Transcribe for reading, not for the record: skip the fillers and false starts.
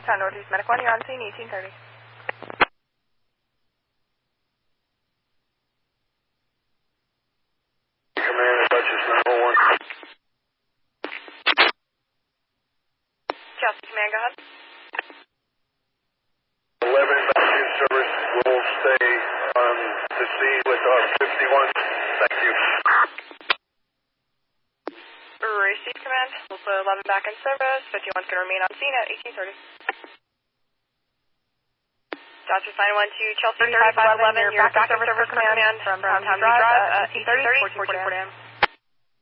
Town Northeast Medic 1, you're on scene, 1830. Command, Dutchess 901. Chelsea Command, go ahead. 11 back in service. We'll stay on the scene with our 51. Thank you. Receive Command. We'll put 11 back in service. 51's going to remain on scene at 1830. Dodger sign 1 to Chelsea 3511. You're back in service for command from Town Drive at 1830, 1440 AM.